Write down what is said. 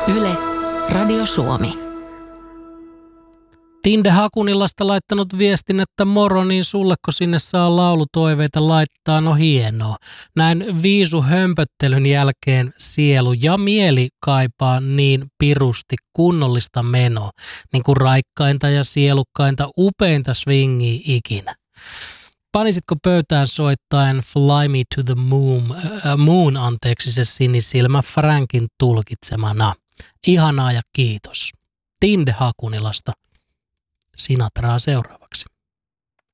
Yle, Radio Suomi. Tinde Hakunilasta laittanut viestin, että moro, niin sulleko sinne saa laulutoiveita laittaa, no hienoa. Näin viisuhömpöttelyn jälkeen sielu ja mieli kaipaa niin pirusti kunnollista menoa, niin kuin raikkainta ja sielukkainta upeinta swingia ikinä. Panisitko pöytään soittaen Fly Me to the Moon, se sinisilmä Frankin tulkitsemana. Ihanaa ja kiitos. Tinde Hakunilasta. Sinatraa seuraavaksi.